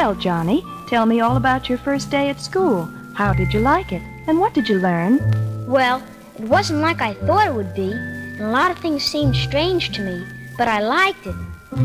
Well, Johnny, tell me all about your first day at school. How did you like it? And what did you learn? Well, it wasn't like I thought it would be, and a lot of things seemed strange to me, but I liked it.